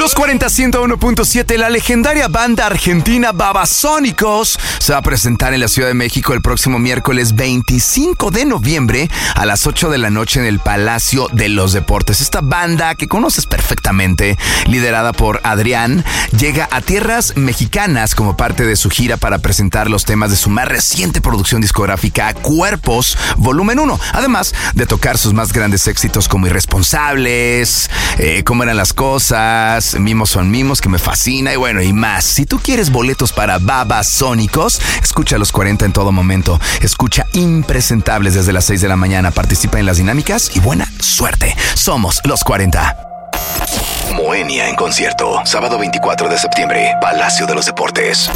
Los 40 101.7, la legendaria banda argentina Babasónicos se va a presentar en la Ciudad de México el próximo miércoles 25 de noviembre a las 8 de la noche en el Palacio de los Deportes. Esta banda que conoces perfectamente, liderada por Adrián, llega a tierras mexicanas como parte de su gira para presentar los temas de su más reciente producción discográfica, Cuerpos, Volumen 1, además de tocar sus más grandes éxitos como Irresponsables, Cómo eran las cosas, Mimos son mimos, que me fascina, y bueno, y más. Si tú quieres boletos para Babasónicos, escucha Los 40 en todo momento. Escucha Impresentables desde las 6 de la mañana. Participa en las dinámicas y buena suerte. Somos Los 40. Moenia en concierto, sábado 24 de septiembre, Palacio de los Deportes.